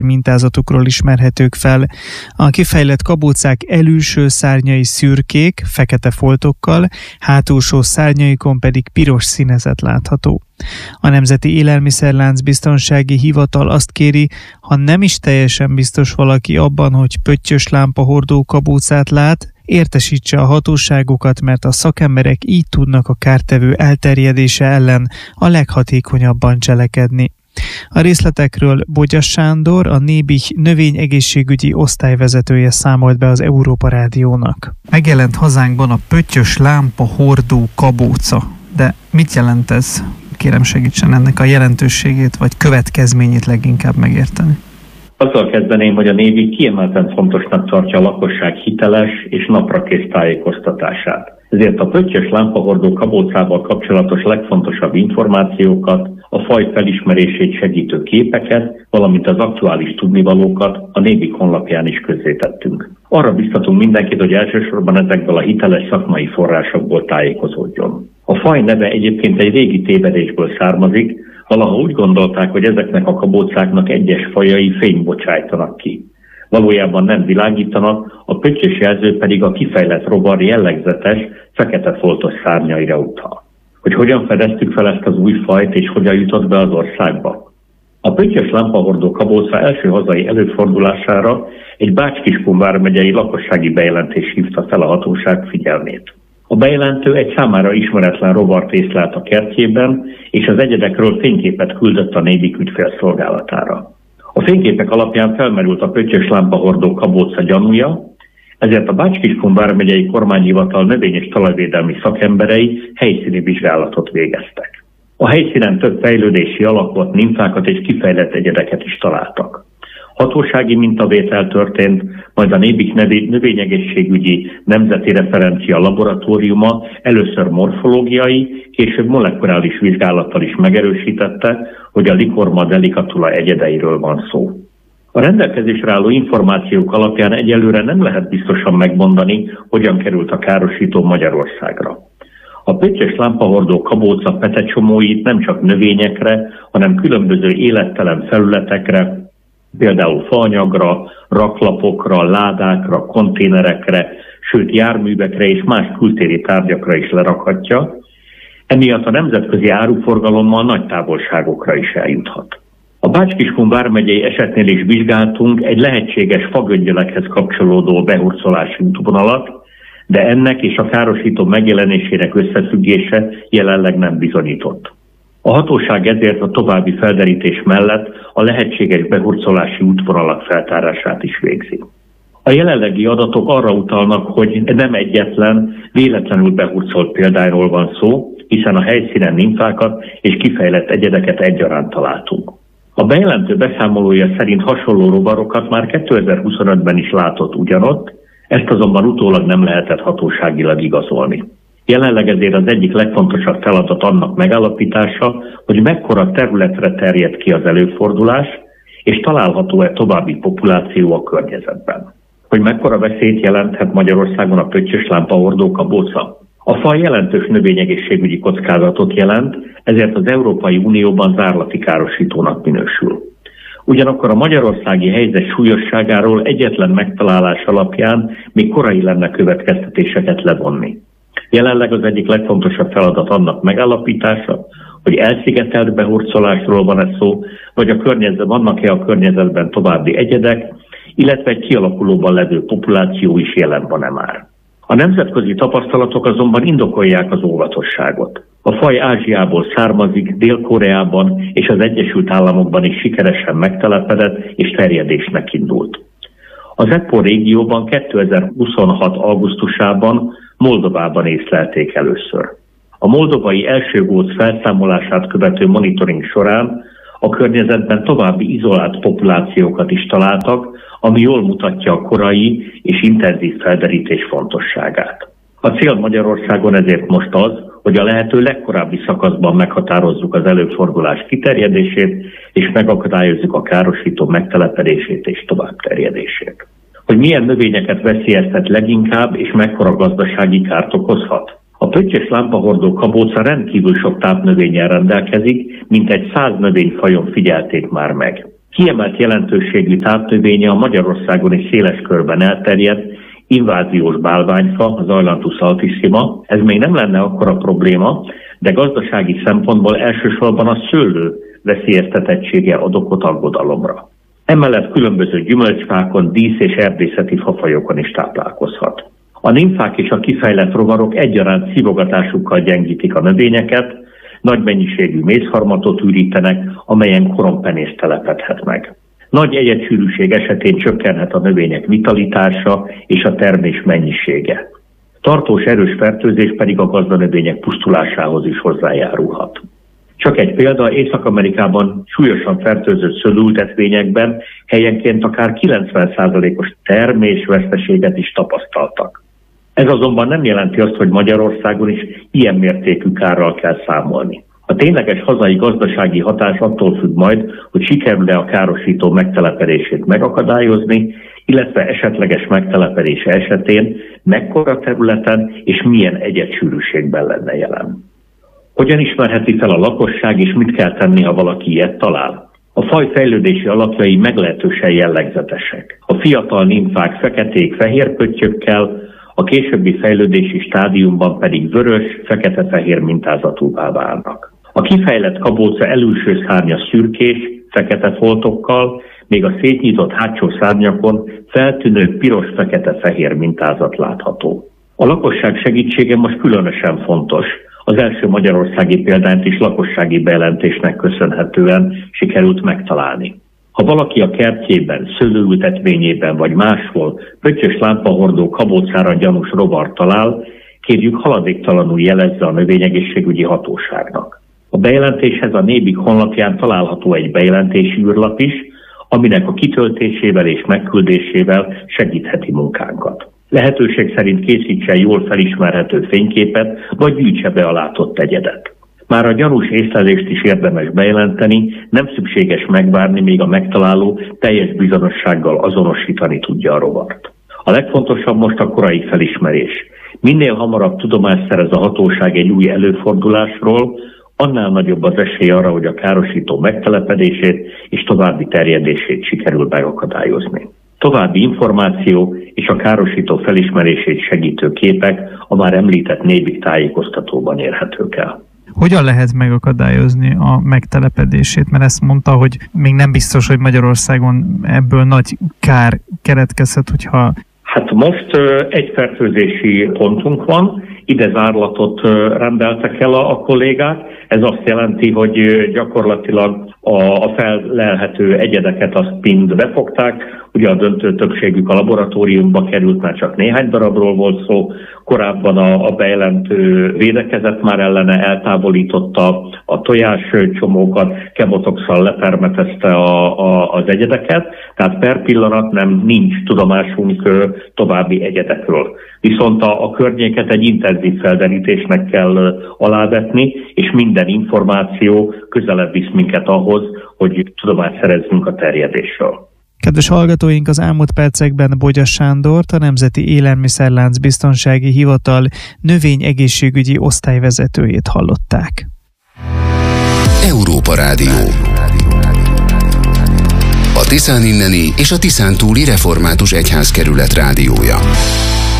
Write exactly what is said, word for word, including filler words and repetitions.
mintázatukról ismerhetők fel. A kifejlett kabócák elülső szárnyai szürkék, fekete foltokkal, hátulsó szárnyaikon pedig piros színezet látható. A Nemzeti Élelmiszerlánc Biztonsági Hivatal azt kéri, ha nem is teljesen biztos valaki abban, hogy pöttyös lámpahordó kabócát lát, értesítse a hatóságokat, mert a szakemberek így tudnak a kártevő elterjedése ellen a leghatékonyabban cselekedni. A részletekről Bogyas Sándor, a Nébih növényegészségügyi osztályvezetője számolt be az Európa Rádiónak. Megjelent hazánkban a pöttyös lámpahordó kabóca, de mit jelent ez? Kérem, segítsen ennek a jelentőségét vagy következményét leginkább megérteni. Azzal kezdeném, hogy a Nébih kiemelten fontosnak tartja a lakosság hiteles és naprakész tájékoztatását. Ezért a pöttyös lámpahordó kabócával kapcsolatos legfontosabb információkat, a faj felismerését segítő képeket, valamint az aktuális tudnivalókat a Nébih honlapján is közzétettünk. Arra biztatunk mindenkit, hogy elsősorban ezekből a hiteles szakmai forrásokból tájékozódjon. A faj neve egyébként egy régi tévedésből származik, valaha úgy gondolták, hogy ezeknek a kabócáknak egyes fajai fényt bocsájtanak ki. Valójában nem világítanak, a pöttyös jelző pedig a kifejlett rovar jellegzetes, fekete foltos szárnyaira utal. Hogy hogyan fedeztük fel ezt az új fajt és hogyan jutott be az országba? A pöttyös lámpahordó kabóca első hazai előfordulására egy Bács-Kiskun vármegyei lakossági bejelentés hívta fel a hatóság figyelmét. A bejelentő egy számára ismeretlen rovart észlelt a kertjében, és az egyedekről fényképet küldött a Nébih ügyfélszolgálatára. A fényképek alapján felmerült a pöttyös lámpahordó kabóca gyanúja, ezért a Bács-Kiskun vármegyei kormányhivatal növény- és talajvédelmi szakemberei helyszíni vizsgálatot végeztek. A helyszínen több fejlődési alakot, nimfákat és kifejlett egyedeket is találtak. Hatósági mintavétel történt, majd a Nébih növényegészségügyi nemzeti referencia laboratóriuma először morfológiai, később molekuláris vizsgálattal is megerősítette, hogy a Lycorma delicatula egyedeiről van szó. A rendelkezésre álló információk alapján egyelőre nem lehet biztosan megmondani, hogyan került a károsító Magyarországra. A pöttyös lámpahordó kabóca petecsomóit nem csak növényekre, hanem különböző élettelen felületekre, például faanyagra, raklapokra, ládákra, konténerekre, sőt járművekre és más kültéri tárgyakra is lerakhatja, emiatt a nemzetközi áruforgalommal nagy távolságokra is eljuthat. A Bács-Kiskun vármegyei esetnél is vizsgáltunk egy lehetséges fagöngyölekhez kapcsolódó behurcolási útvonalat, de ennek és a károsító megjelenésének összefüggése jelenleg nem bizonyított. A hatóság ezért a további felderítés mellett a lehetséges behurcolási útvonalak feltárását is végzi. A jelenlegi adatok arra utalnak, hogy nem egyetlen, véletlenül behurcolt példáról van szó, hiszen a helyszínen nimfákat és kifejlett egyedeket egyaránt találtunk. A bejelentő beszámolója szerint hasonló rovarokat már kétezer-huszonötben is látott ugyanott, ezt azonban utólag nem lehetett hatóságilag igazolni. Jelenleg ezért az egyik legfontosabb feladat annak megállapítása, hogy mekkora területre terjed ki az előfordulás, és található-e további populáció a környezetben. Hogy mekkora veszélyt jelenthet Magyarországon a pöttyös lámpahordó kabóca? A faj jelentős növényegészségügyi kockázatot jelent, ezért az Európai Unióban zárlati károsítónak minősül. Ugyanakkor a magyarországi helyzet súlyosságáról egyetlen megtalálás alapján még korai lenne következtetéseket levonni. Jelenleg az egyik legfontosabb feladat annak megállapítása, hogy elszigetelt behurcolásról van-e szó, vagy a környezet, vannak-e a környezetben további egyedek, illetve egy kialakulóban levő populáció is jelen van-e már. A nemzetközi tapasztalatok azonban indokolják az óvatosságot. A faj Ázsiából származik, Dél-Koreában és az Egyesült Államokban is sikeresen megtelepedett és terjedésnek indult. Az E P O régióban kétezer-huszonhat. augusztusában Moldovában észlelték először. A moldovai első góc felszámolását követő monitoring során a környezetben további izolált populációkat is találtak, ami jól mutatja a korai és intenzív felderítés fontosságát. A cél Magyarországon ezért most az, hogy a lehető legkorábbi szakaszban meghatározzuk az előfordulás kiterjedését, és megakadályozzuk a károsító megtelepedését és továbbterjedését. Hogy milyen növényeket veszélyeztet leginkább, és mekkora gazdasági kárt okozhat? A pöttyös lámpahordó kabóca rendkívül sok tápnövényen rendelkezik, mintegy száz növényfajon figyelték már meg. Kiemelt jelentőségű tápnövénye a Magyarországon is széles körben elterjedt inváziós bálványfa, az Ailanthus altissima. Ez még nem lenne akkora probléma, de gazdasági szempontból elsősorban a szőlő veszélyeztetettsége ad okot aggodalomra. Emellett különböző gyümölcsfákon, dísz- és erdészeti fafajokon is táplálkozhat. A nimfák és a kifejlett rovarok egyaránt szívogatásukkal gyengítik a növényeket, nagy mennyiségű mézharmatot ürítenek, amelyen korompenész telepedhet meg. Nagy egyedcsűrűség esetén csökkenhet a növények vitalitása és a termés mennyisége. Tartós erős fertőzés pedig a gazdanövények pusztulásához is hozzájárulhat. Csak egy példa, Észak-Amerikában súlyosan fertőzött szőlőültetvényekben helyenként akár kilencven százalékos termésveszteséget is tapasztaltak. Ez azonban nem jelenti azt, hogy Magyarországon is ilyen mértékű kárral kell számolni. A tényleges hazai gazdasági hatás attól függ majd, hogy sikerül-e a károsító megtelepedését megakadályozni, illetve esetleges megtelepedése esetén mekkora területen és milyen egyedcsűrűségben lenne jelen. Hogyan ismerheti fel a lakosság, és mit kell tenni, ha valaki ilyet talál? A faj fejlődési alakjai meglehetősen jellegzetesek. A fiatal nimfák feketék fehér pöttyökkel, a későbbi fejlődési stádiumban pedig vörös, fekete-fehér mintázatúvá válnak. A kifejlett kabóca elülső szárnya szürkés, fekete foltokkal, még a szétnyitott hátsó szárnyakon feltűnő piros-fekete-fehér mintázat látható. A lakosság segítsége most különösen fontos. Az első magyarországi példányt is lakossági bejelentésnek köszönhetően sikerült megtalálni. Ha valaki a kertjében, szőlőültetvényében vagy máshol pöttyös lámpahordó kabócára gyanús rovar talál, kérjük haladéktalanul jelezze a növényegészségügyi hatóságnak. A bejelentéshez a Nébik honlapján található egy bejelentési űrlap is, aminek a kitöltésével és megküldésével segítheti munkánkat. Lehetőség szerint készítsen jól felismerhető fényképet, vagy gyűjtse be a látott egyedet. Már a gyanús észlelést is érdemes bejelenteni, nem szükséges megvárni, míg a megtaláló teljes bizonyossággal azonosítani tudja a rovart. A legfontosabb most a korai felismerés. Minél hamarabb tudomást szerez a hatóság egy új előfordulásról, annál nagyobb az esély arra, hogy a károsító megtelepedését és további terjedését sikerül megakadályozni. További információ és a károsító felismerését segítő képek a már említett Nébik tájékoztatóban érhetők el. Hogyan lehet megakadályozni a megtelepedését? Mert ezt mondta, hogy még nem biztos, hogy Magyarországon ebből nagy kár keletkezhet, hogyha... Hát most egy fertőzési pontunk van, ide zárlatot rendeltek el a, a kollégák. Ez azt jelenti, hogy gyakorlatilag a, a fellelhető egyedeket azt mind befogták. Ugye a döntő többségük a laboratóriumba került, már csak néhány darabról volt szó. Korábban a, a bejelentő védekezett már ellene, eltávolította a tojáscsomókat, kebotoxal lepermetezte a, a, az egyedeket. Tehát per pillanat nem nincs tudomásunk további egyedekről. Viszont a, a környéket egy intenzív felderítésnek kell alávetni, és minden információ közelebb visz minket ahhoz, hogy tudomást szerezzünk a terjedésről. Kedves hallgatóink, az elmúlt percekben Bogya Sándort, a Nemzeti Élelmiszerlánc Biztonsági Hivatal növényegészségügyi osztályvezetőjét hallották. Európa Rádió. A Tiszán inneni és a Tiszán túli református egyházkerület rádiója.